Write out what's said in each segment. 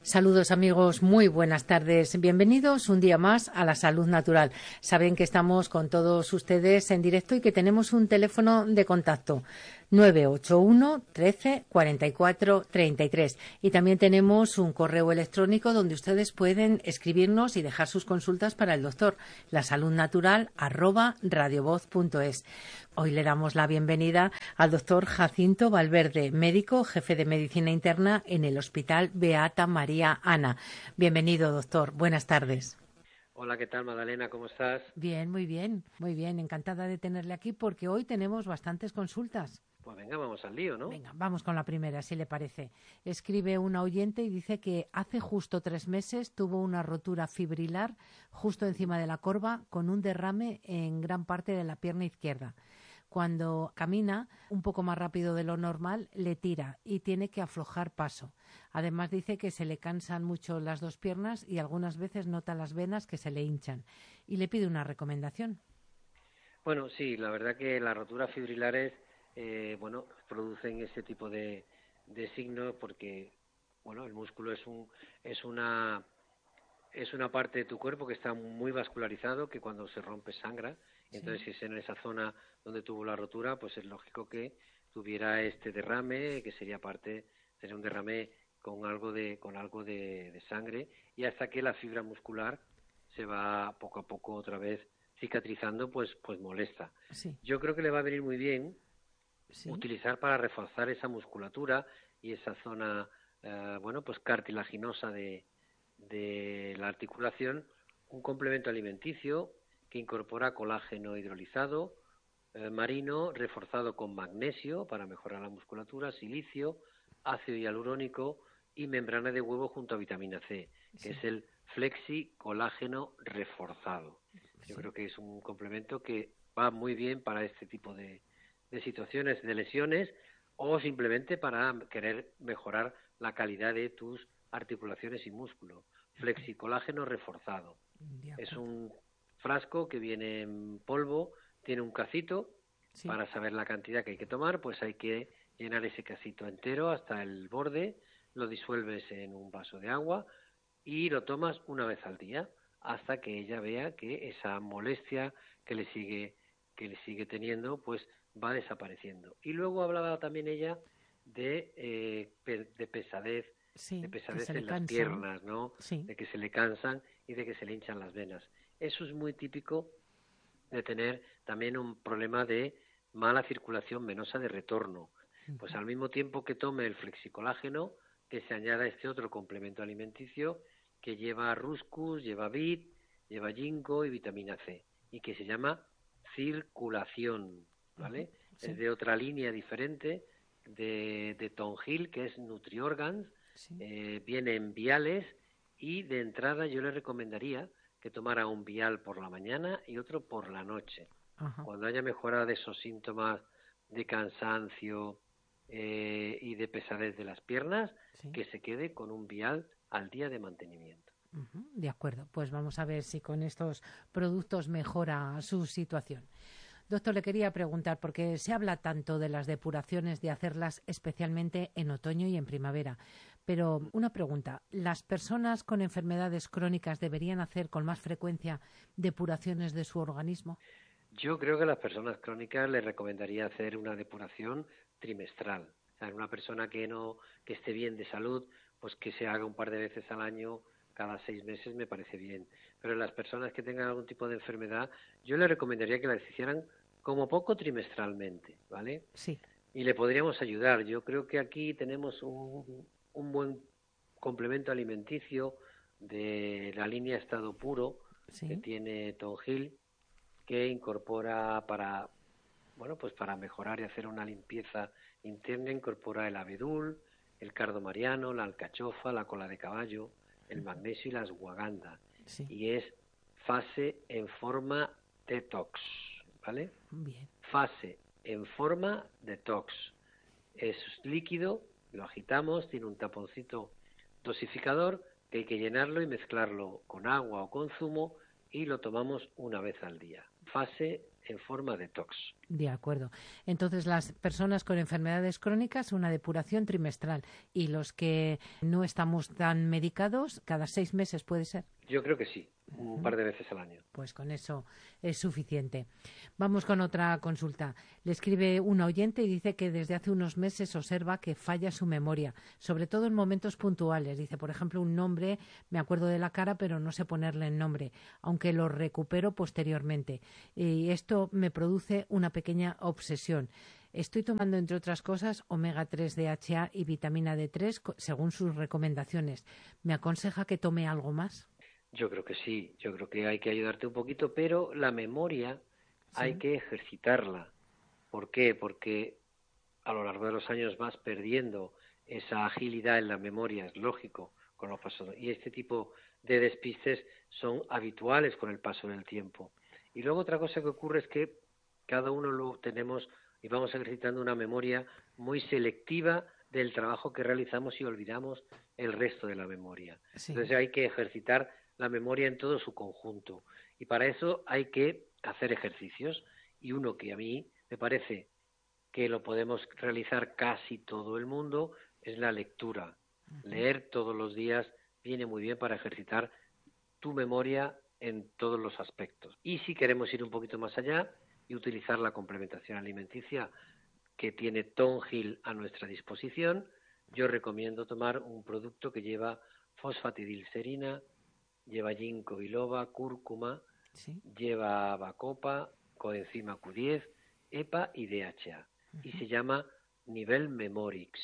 Saludos amigos, muy buenas tardes. Bienvenidos un día más a La Salud Natural. Saben que estamos con todos ustedes en directo y que tenemos un teléfono de contacto 981 13 44 33 y también tenemos un correo electrónico donde ustedes pueden escribirnos y dejar sus consultas para el doctor, lasaludnatural@radiovoz.es. Hoy le damos la bienvenida al doctor Jacinto Valverde, médico, jefe de medicina interna en el Hospital Beata María Ana. Bienvenido, doctor. Buenas tardes. Hola, ¿qué tal, Magdalena? ¿Cómo estás? Bien, muy bien, muy bien. Encantada de tenerle aquí porque hoy tenemos bastantes consultas. Pues venga, vamos al lío, ¿no? Venga, vamos con la primera, si le parece. Escribe una oyente y dice que hace justo 3 meses tuvo una rotura fibrilar justo encima de la corva con un derrame en gran parte de la pierna izquierda. Cuando camina un poco más rápido de lo normal, le tira y tiene que aflojar paso. Además dice que se le cansan mucho las dos piernas y algunas veces nota las venas que se le hinchan. Y le pide una recomendación. Bueno, sí, la verdad que las roturas fibrilares, producen ese tipo de signos porque, bueno, el músculo es una parte de tu cuerpo que está muy vascularizado, que cuando se rompe sangra. Sí. Entonces, si es en esa zona donde tuvo la rotura, pues es lógico que tuviera este derrame, que sería un derrame con algo de sangre, y hasta que la fibra muscular se va poco a poco otra vez cicatrizando, pues molesta. Sí. Yo creo que le va a venir muy bien utilizar para reforzar esa musculatura y esa zona, cartilaginosa de la articulación, un complemento alimenticio que incorpora colágeno hidrolizado, marino, reforzado con magnesio para mejorar la musculatura, silicio, ácido hialurónico y membrana de huevo junto a vitamina C, que es el Flexi Colágeno reforzado. Yo creo que es un complemento que va muy bien para este tipo de situaciones, de lesiones, o simplemente para querer mejorar la calidad de tus articulaciones y músculo. Flexicolágeno reforzado. Es un frasco que viene en polvo, tiene un cacito. Sí. Para saber la cantidad que hay que tomar, pues hay que llenar ese cacito entero hasta el borde, lo disuelves en un vaso de agua y lo tomas una vez al día hasta que ella vea que esa molestia que le sigue teniendo, pues va desapareciendo. Y luego hablaba también ella de pesadez, sí, de pesadez en las piernas, ¿no? Sí. De que se le cansan y de que se le hinchan las venas. Eso es muy típico de tener también un problema de mala circulación venosa de retorno. Pues al mismo tiempo que tome el flexicolágeno, que se añada este otro complemento alimenticio que lleva ruscus, lleva bit, lleva ginkgo y vitamina C, y que se llama circulación, ¿vale? Sí. Es de otra línea diferente de Tonjil, que es NutriOrgans. Sí. Viene en viales y de entrada yo le recomendaría que tomara un vial por la mañana y otro por la noche. Ajá. Cuando haya mejorado de esos síntomas de cansancio y de pesadez de las piernas, sí, que se quede con un vial al día de mantenimiento. De acuerdo, pues vamos a ver si con estos productos mejora su situación. Doctor, le quería preguntar, porque se habla tanto de las depuraciones, de hacerlas especialmente en otoño y en primavera, pero una pregunta, ¿las personas con enfermedades crónicas deberían hacer con más frecuencia depuraciones de su organismo? Yo creo que a las personas crónicas les recomendaría hacer una depuración trimestral. O sea, una persona que esté bien de salud, pues que se haga un par de veces al año, cada 6 meses me parece bien. Pero en las personas que tengan algún tipo de enfermedad, yo les recomendaría que las hicieran como poco trimestralmente, ¿vale? Sí. Y le podríamos ayudar. Yo creo que aquí tenemos un buen complemento alimenticio de la línea Estado Puro, sí, que tiene Tonjil, que incorpora para mejorar y hacer una limpieza interna, incorpora el abedul, el cardo mariano, la alcachofa, la cola de caballo, el magnesio y la ashwagandha. Sí. Y es fase en forma detox, ¿vale? Bien. Fase en forma detox. Es líquido, lo agitamos, tiene un taponcito dosificador que hay que llenarlo y mezclarlo con agua o con zumo y lo tomamos una vez al día. Fase en forma detox. De acuerdo. Entonces, las personas con enfermedades crónicas, una depuración trimestral. Y los que no estamos tan medicados, cada 6 meses puede ser. Yo creo que sí, un par de veces al año. Pues con eso es suficiente. Vamos con otra consulta. Le escribe un oyente y dice que desde hace unos meses observa que falla su memoria, sobre todo en momentos puntuales. Dice, por ejemplo, un nombre, me acuerdo de la cara, pero no sé ponerle el nombre, aunque lo recupero posteriormente. Y esto me produce una pequeña obsesión. Estoy tomando, entre otras cosas, omega 3 DHA y vitamina D3 según sus recomendaciones. ¿Me aconseja que tome algo más? Yo creo que sí, yo creo que hay que ayudarte un poquito, pero la memoria hay que ejercitarla. ¿Por qué? Porque a lo largo de los años vas perdiendo esa agilidad en la memoria, es lógico, con los pasos. Y este tipo de despistes son habituales con el paso del tiempo. Y luego otra cosa que ocurre es que cada uno lo tenemos y vamos ejercitando una memoria muy selectiva del trabajo que realizamos y olvidamos el resto de la memoria. Entonces hay que ejercitar la memoria en todo su conjunto. Y para eso hay que hacer ejercicios. Y uno que a mí me parece que lo podemos realizar casi todo el mundo es la lectura. Leer todos los días viene muy bien para ejercitar tu memoria en todos los aspectos. Y si queremos ir un poquito más allá y utilizar la complementación alimenticia que tiene Tonghil a nuestra disposición, yo recomiendo tomar un producto que lleva fosfatidilcerina, lleva ginkgo biloba, cúrcuma, lleva bacopa, coenzima Q10, EPA y DHA. Y se llama Nivel Memorix.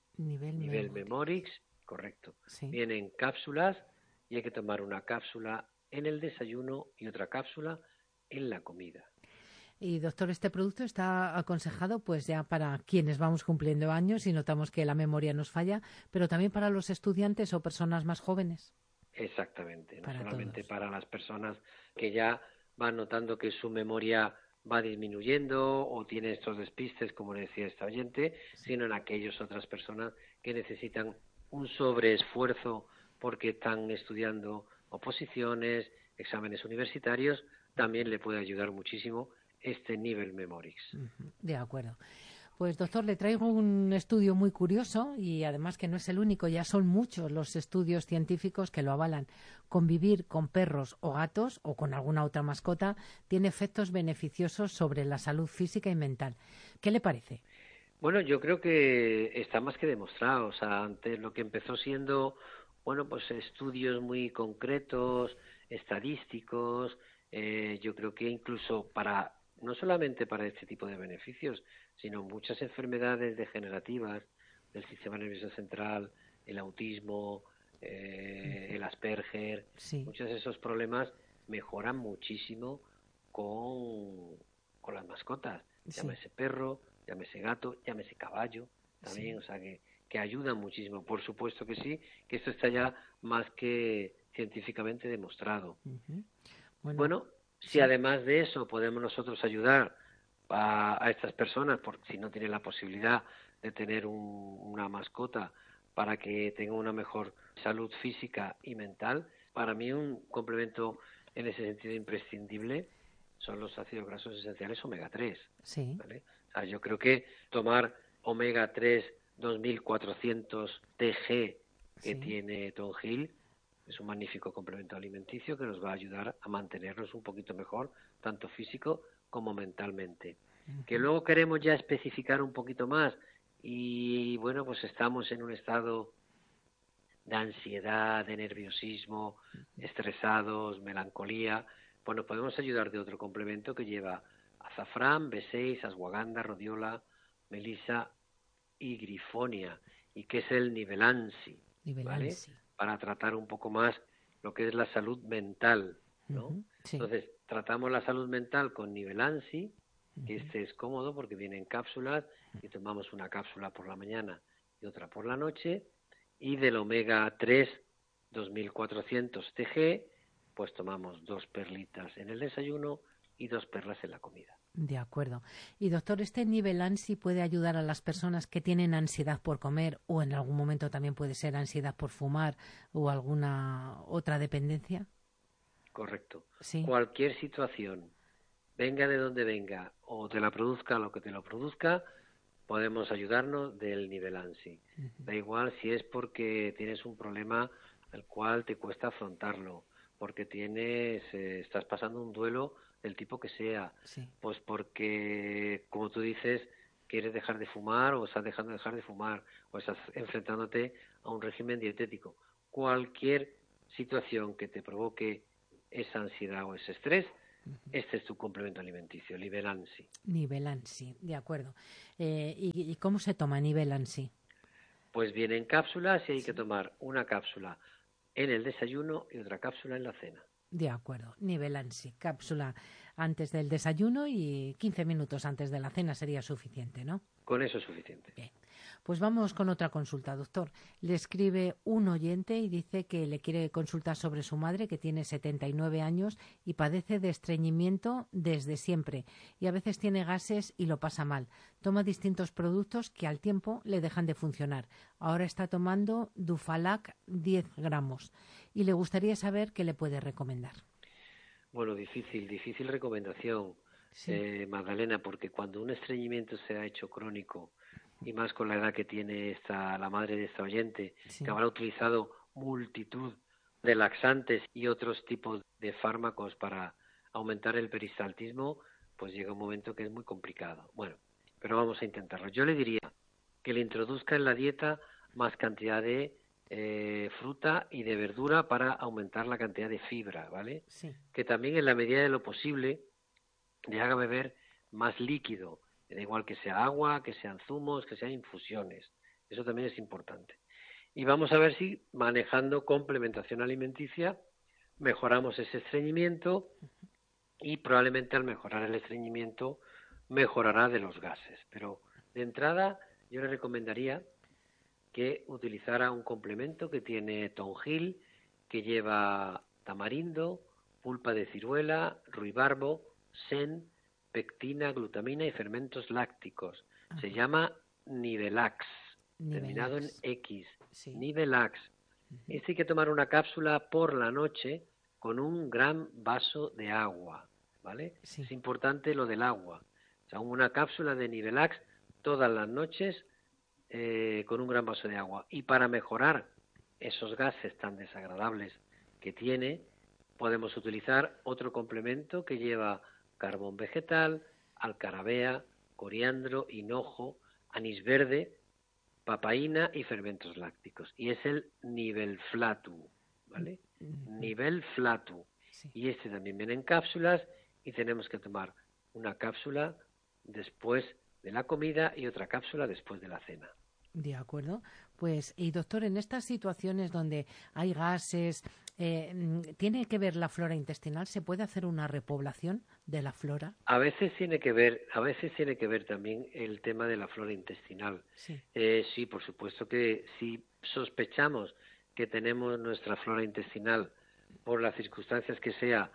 Nivel Memorix, correcto. Viene en cápsulas y hay que tomar una cápsula en el desayuno y otra cápsula en la comida. Y doctor, este producto está aconsejado pues ya para quienes vamos cumpliendo años y notamos que la memoria nos falla, pero también para los estudiantes o personas más jóvenes. Exactamente, no solamente para las personas que ya van notando que su memoria va disminuyendo o tiene estos despistes, como le decía esta oyente, sino en aquellas otras personas que necesitan un sobreesfuerzo porque están estudiando oposiciones, exámenes universitarios, también le puede ayudar muchísimo este nivel Memorix. De acuerdo. Pues doctor, le traigo un estudio muy curioso y además que no es el único, ya son muchos los estudios científicos que lo avalan. Convivir con perros o gatos o con alguna otra mascota tiene efectos beneficiosos sobre la salud física y mental. ¿Qué le parece? Bueno, yo creo que está más que demostrado. O sea, antes lo que empezó siendo, bueno, pues estudios muy concretos, estadísticos, yo creo que incluso no solamente para este tipo de beneficios, sino muchas enfermedades degenerativas del sistema nervioso central, el autismo, el Asperger, muchos de esos problemas mejoran muchísimo con las mascotas, llámese perro, llámese gato, llámese caballo, también, o sea que ayudan muchísimo. Por supuesto que sí, que esto está ya más que científicamente demostrado. Bueno, si además de eso podemos nosotros ayudar a estas personas, porque si no tienen la posibilidad de tener una mascota para que tengan una mejor salud física y mental, para mí un complemento en ese sentido imprescindible son los ácidos grasos esenciales omega 3. ¿Vale? O sea, yo creo que tomar omega 3 2400 TG que tiene Tonghil es un magnífico complemento alimenticio que nos va a ayudar a mantenernos un poquito mejor, tanto físico como mentalmente. Que luego queremos ya especificar un poquito más y bueno, pues estamos en un estado de ansiedad, de nerviosismo, estresados, melancolía. Bueno, podemos ayudar de otro complemento que lleva azafrán, B6, ashwagandha, rodiola, melisa y grifonia, y que es el Nivelansi, ¿vale? Para tratar un poco más lo que es la salud mental, ¿no? Entonces, tratamos la salud mental con Nivelansi, que este es cómodo porque viene en cápsulas y tomamos una cápsula por la mañana y otra por la noche, y del omega 3 2400 TG, pues tomamos 2 perlitas en el desayuno y 2 perlas en la comida. De acuerdo. Y doctor, ¿este Nivelansi puede ayudar a las personas que tienen ansiedad por comer o en algún momento también puede ser ansiedad por fumar o alguna otra dependencia? Correcto. Sí. Cualquier situación venga de donde venga, o te la produzca lo que te lo produzca, podemos ayudarnos del nivel ANSI. Da igual si es porque tienes un problema al cual te cuesta afrontarlo, porque estás pasando un duelo del tipo que sea, pues porque, como tú dices, quieres dejar de fumar o estás dejando de dejar de fumar o estás enfrentándote a un régimen dietético. Cualquier situación que te provoque esa ansiedad o ese estrés, este es tu complemento alimenticio, nivel ANSI. Nivel ANSI, de acuerdo. ¿Y cómo se toma nivel ANSI? Pues viene en cápsulas y hay que tomar una cápsula en el desayuno y otra cápsula en la cena. De acuerdo, nivel ANSI, cápsula antes del desayuno y 15 minutos antes de la cena sería suficiente, ¿no? Con eso es suficiente. Bien. Pues vamos con otra consulta, doctor. Le escribe un oyente y dice que le quiere consultar sobre su madre, que tiene 79 años y padece de estreñimiento desde siempre. Y a veces tiene gases y lo pasa mal. Toma distintos productos que al tiempo le dejan de funcionar. Ahora está tomando Dufalac 10 gramos. Y le gustaría saber qué le puede recomendar. Bueno, difícil recomendación, sí. Magdalena, porque cuando un estreñimiento se ha hecho crónico, y más con la edad que tiene la madre de esta oyente, sí, que habrá utilizado multitud de laxantes y otros tipos de fármacos para aumentar el peristaltismo, pues llega un momento que es muy complicado. Bueno, pero vamos a intentarlo. Yo le diría que le introduzca en la dieta más cantidad de fruta y de verdura para aumentar la cantidad de fibra, ¿vale? Sí. Que también en la medida de lo posible le haga beber más líquido. Da igual que sea agua, que sean zumos, que sean infusiones. Eso también es importante. Y vamos a ver si manejando complementación alimenticia mejoramos ese estreñimiento y probablemente al mejorar el estreñimiento mejorará de los gases. Pero de entrada yo le recomendaría que utilizara un complemento que tiene tonjil, que lleva tamarindo, pulpa de ciruela, ruibarbo, sen, pectina, glutamina y fermentos lácticos. Ajá. Se llama Nivelax, terminado en X. Sí. Nivelax. Este hay que tomar una cápsula por la noche con un gran vaso de agua, ¿vale? Sí. Es importante lo del agua. O sea, una cápsula de Nivelax todas las noches con un gran vaso de agua. Y para mejorar esos gases tan desagradables que tiene, podemos utilizar otro complemento que lleva carbón vegetal, alcarabea, coriandro, hinojo, anís verde, papaína y fermentos lácticos. Y es el Nivelflatu, ¿vale? Nivelflatu. Sí. Y este también viene en cápsulas y tenemos que tomar una cápsula después de la comida y otra cápsula después de la cena. De acuerdo. Pues, y doctor, en estas situaciones donde hay gases, ¿tiene que ver la flora intestinal? ¿Se puede hacer una repoblación de la flora? A veces tiene que ver también el tema de la flora intestinal. Sí, sí, por supuesto que si sospechamos que tenemos nuestra flora intestinal por las circunstancias que sea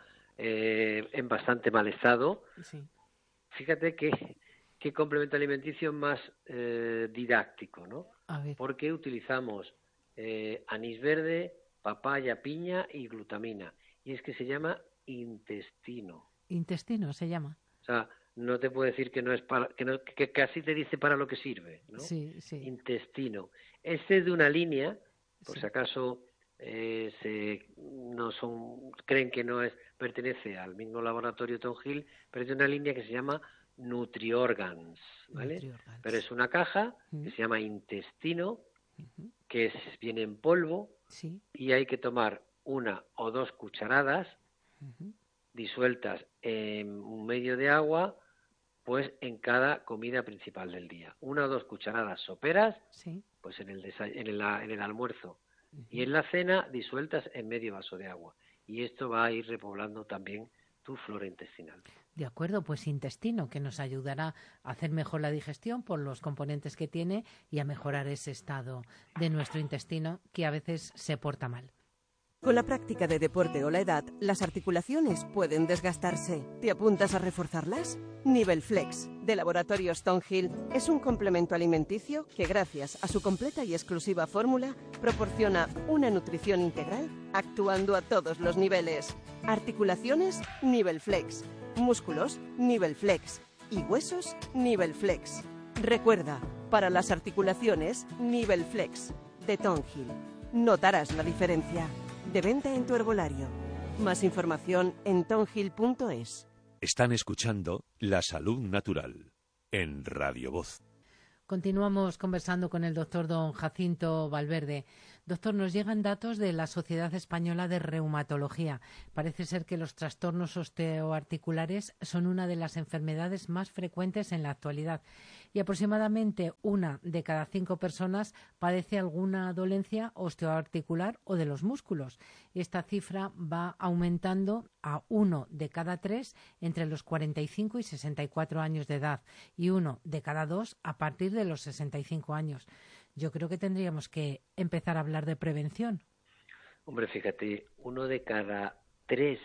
en bastante mal estado, sí, fíjate qué complemento alimenticio más didáctico, ¿no? Porque utilizamos anís verde, papaya, piña y glutamina. Y es que se llama intestino. Intestino se llama. O sea, no te puedo decir que no es para, que casi te dice para lo que sirve, ¿no? Sí, sí. Intestino. Este es de una línea, por si acaso creen que no pertenece al mismo laboratorio Tonjil, pero es de una línea que se llama Nutriorgans, ¿vale? Nutriorgans. Pero es una caja que se llama intestino, que viene en polvo, sí, y hay que tomar 1 o 2 cucharadas disueltas en un medio de agua, pues en cada comida principal del día. 1 o 2 cucharadas soperas, sí, pues en el almuerzo, y en la cena disueltas en medio vaso de agua. Y esto va a ir repoblando también tu flora intestinal. De acuerdo, pues intestino, que nos ayudará a hacer mejor la digestión por los componentes que tiene y a mejorar ese estado de nuestro intestino que a veces se porta mal. Con la práctica de deporte o la edad, las articulaciones pueden desgastarse. ¿Te apuntas a reforzarlas? Nivelflex, de Laboratorios Tonjil, es un complemento alimenticio que, gracias a su completa y exclusiva fórmula, proporciona una nutrición integral actuando a todos los niveles. Articulaciones Nivelflex. músculos, Nivelflex y huesos, Nivelflex. Recuerda, para las articulaciones, Nivelflex, de Tonghil. Notarás la diferencia. De venta en tu herbolario. Más información en tonghil.es. Están escuchando La Salud Natural en Radio Voz. Continuamos conversando con el doctor don Jacinto Valverde. Doctor, nos llegan datos de la Sociedad Española de Reumatología. Parece ser que los trastornos osteoarticulares son una de las enfermedades más frecuentes en la actualidad y aproximadamente 1 de cada 5 personas padece alguna dolencia osteoarticular o de los músculos. Esta cifra va aumentando a 1 de cada 3 entre los 45 y 64 años de edad y 1 de cada 2 a partir de los 65 años. Yo creo que tendríamos que empezar a hablar de prevención. Hombre, fíjate, 1 de cada 3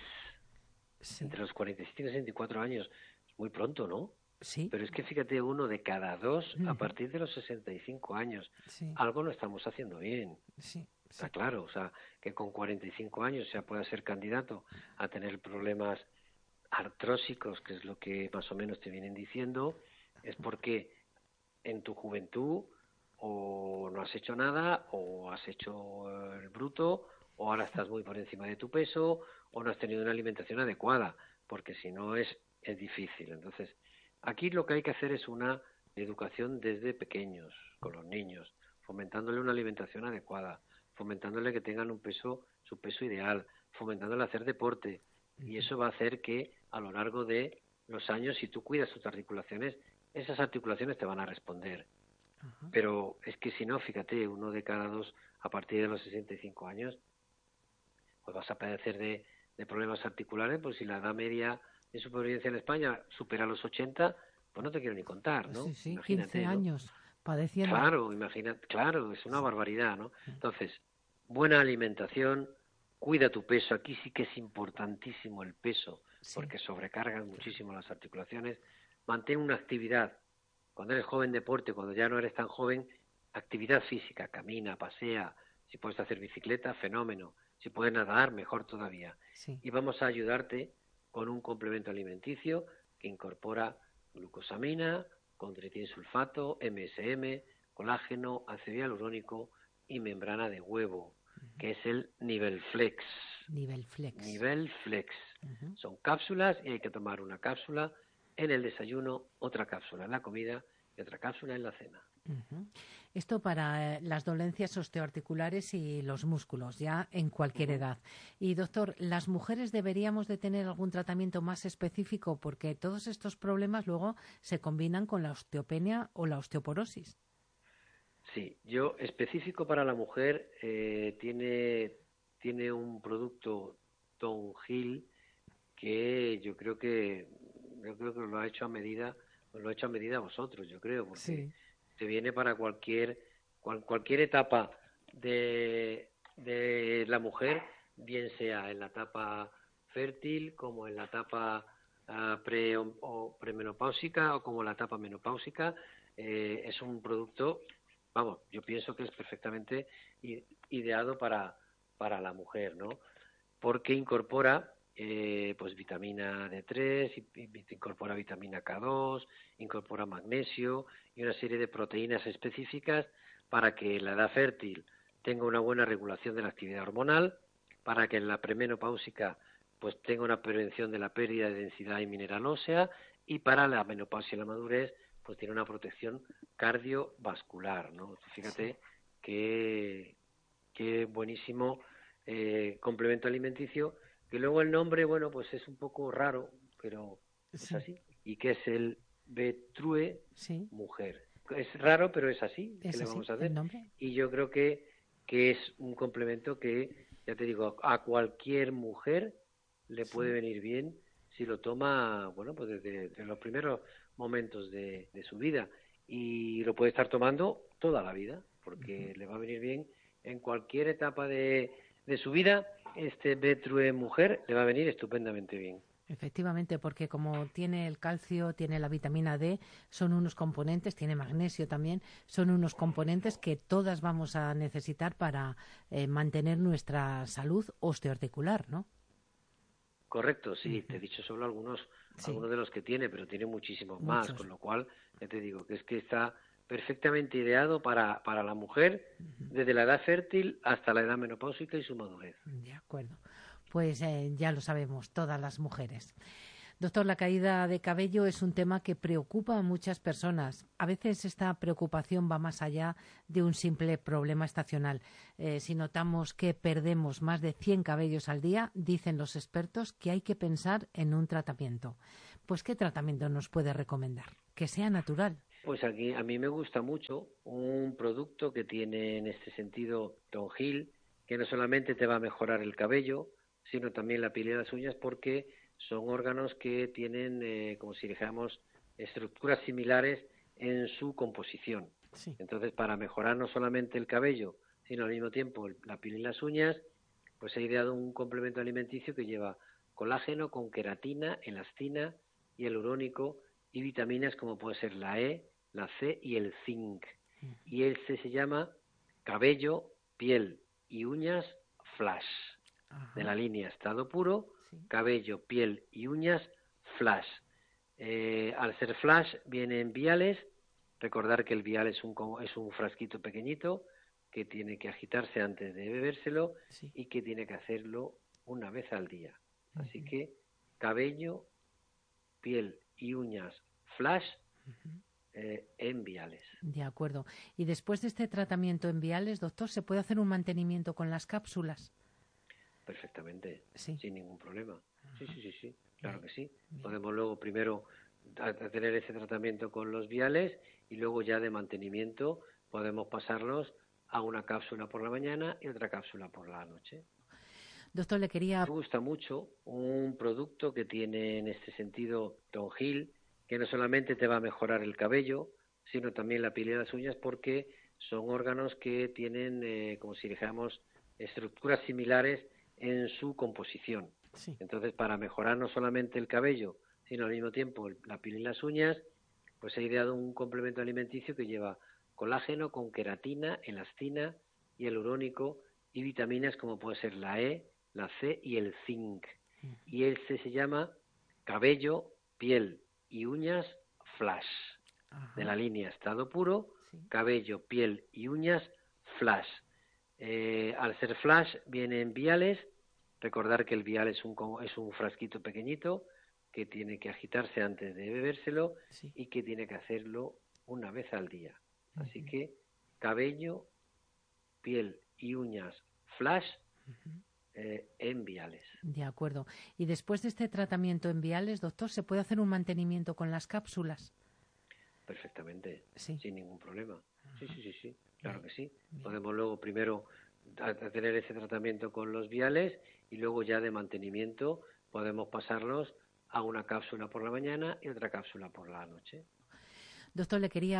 sí. Entre los 45 y 64 años. Es muy pronto, ¿no? Sí. Pero es que fíjate, 1 de cada 2 a partir de los 65 años. Sí. Algo lo estamos haciendo bien. Sí. Está claro, o sea, que con 45 años ya pueda ser candidato a tener problemas artrósicos, que es lo que más o menos te vienen diciendo, es porque en tu juventud o no has hecho nada, o has hecho el bruto, o ahora estás muy por encima de tu peso, o no has tenido una alimentación adecuada, porque si no es difícil. Entonces, aquí lo que hay que hacer es una educación desde pequeños, con los niños, fomentándole una alimentación adecuada, fomentándole que tengan su peso ideal, fomentándole hacer deporte, y eso va a hacer que a lo largo de los años, si tú cuidas tus articulaciones, esas articulaciones te van a responder. Pero es que si no, fíjate, 1 de cada 2 a partir de los 65 años, pues vas a padecer de problemas articulares, pues si la edad media de supervivencia en España supera los 80, pues no te quiero ni contar, ¿no? Sí, Imagínate, 15 años, ¿no? Padeciendo. Claro, imagínate, claro, es una barbaridad, ¿no? Entonces, buena alimentación, cuida tu peso, aquí sí que es importantísimo el peso, porque sobrecargan muchísimo las articulaciones, mantén una actividad. Cuando eres joven, deporte; cuando ya no eres tan joven, actividad física, camina, pasea, si puedes hacer bicicleta, fenómeno, si puedes nadar, mejor todavía. Sí. Y vamos a ayudarte con un complemento alimenticio que incorpora glucosamina, condroitinsulfato, MSM, colágeno, ácido hialurónico y membrana de huevo, que es el Nivelflex. Nivelflex. Son cápsulas y hay que tomar una cápsula en el desayuno, otra cápsula en la comida y otra cápsula en la cena. Esto para las dolencias osteoarticulares y los músculos, ya en cualquier edad. Y doctor, ¿las mujeres deberíamos de tener algún tratamiento más específico? Porque todos estos problemas luego se combinan con la osteopenia o la osteoporosis. Sí, yo específico para la mujer tiene un producto Tonghil que yo creo que lo ha hecho a medida, vosotros, yo creo, porque te viene para cualquier etapa de la mujer, bien sea en la etapa fértil, como en la etapa premenopáusica o como la etapa menopáusica. Es un producto, vamos, yo pienso que es perfectamente ideado para la mujer, ¿no? Porque incorpora pues vitamina D3, incorpora vitamina K2, incorpora magnesio y una serie de proteínas específicas para que en la edad fértil tenga una buena regulación de la actividad hormonal, para que en la premenopáusica pues tenga una prevención de la pérdida de densidad y mineral ósea, y para la menopausia y la madurez pues tiene una protección cardiovascular, ¿no? Fíjate qué buenísimo complemento alimenticio. Que luego el nombre, bueno, pues es un poco raro, pero es así. Y que es el Betrue Mujer. Es raro, pero es así. ¿Qué le vamos a hacer? Y yo creo que es un complemento que, ya te digo, a cualquier mujer le puede venir bien si lo toma, bueno, pues desde los primeros momentos de su vida. Y lo puede estar tomando toda la vida, porque le va a venir bien en cualquier etapa de su vida. Este Betrue Mujer le va a venir estupendamente bien. Efectivamente, porque como tiene el calcio, tiene la vitamina D, son unos componentes, tiene magnesio también, son unos componentes que todas vamos a necesitar para mantener nuestra salud osteoarticular, ¿no? Correcto, sí. Te he dicho solo algunos algunos de los que tiene, pero tiene muchísimos más, con lo cual, ya te digo, que es que está perfectamente ideado para la mujer, desde la edad fértil hasta la edad menopáusica y su madurez. De acuerdo. Pues ya lo sabemos, todas las mujeres. Doctor, la caída de cabello es un tema que preocupa a muchas personas. A veces esta preocupación va más allá de un simple problema estacional. Si notamos que perdemos más de 100 cabellos al día, dicen los expertos que hay que pensar en un tratamiento. Pues, ¿qué tratamiento nos puede recomendar? Que sea natural. Pues aquí a mí me gusta mucho un producto que tiene en este sentido Tonghil, que no solamente te va a mejorar el cabello, sino también la piel y las uñas, porque son órganos que tienen, como si dijéramos, estructuras similares en su composición. Sí. Entonces, para mejorar no solamente el cabello, sino al mismo tiempo la piel y las uñas, pues he ideado un complemento alimenticio que lleva colágeno con queratina, elastina, hialurónico y vitaminas como puede ser la E, la C y el zinc. Y este se llama Cabello, Piel y Uñas Flash. Ajá. De la línea Estado Puro, Sí. Cabello, Piel y Uñas Flash. Al ser flash viene en viales. Recordar que el vial es un frasquito pequeñito que tiene que agitarse antes de bebérselo, Sí. y que tiene que hacerlo una vez al día. Así que cabello, piel y uñas flash en viales. De acuerdo. Y después de este tratamiento en viales, doctor, ¿se puede hacer un mantenimiento con las cápsulas? Perfectamente, Sí. sin ningún problema. Sí, claro Bien. que sí. Bien. Podemos luego primero a tener ese tratamiento con los viales, y luego ya de mantenimiento podemos pasarlos a una cápsula por la mañana y otra cápsula por la noche. Doctor, le quería... Me gusta mucho un producto que tiene en este sentido Tonghil, que no solamente te va a mejorar el cabello, sino también la piel y las uñas, porque son órganos que tienen, como si dijéramos, estructuras similares en su composición. Sí. Entonces, para mejorar no solamente el cabello, sino al mismo tiempo la piel y las uñas, pues he ideado un complemento alimenticio que lleva colágeno con queratina, elastina, hialurónico y vitaminas como puede ser la E, la C y el zinc. Y este se llama Cabello, Piel y Uñas Flash. Ajá. De la línea Estado Puro, Sí. Cabello, Piel y Uñas Flash. Al ser flash viene en viales. Recordar que el vial es un frasquito pequeñito que tiene que agitarse antes de bebérselo, Sí. y que tiene que hacerlo una vez al día. Así que cabello, piel y uñas flash en viales. De acuerdo. Y después de este tratamiento en viales, doctor, ¿se puede hacer un mantenimiento con las cápsulas? Perfectamente, Sí. sin ningún problema. Sí, claro que sí. Bien. Podemos luego primero a tener ese tratamiento con los viales, y luego ya de mantenimiento podemos pasarlos a una cápsula por la mañana y otra cápsula por la noche. Doctor, le quería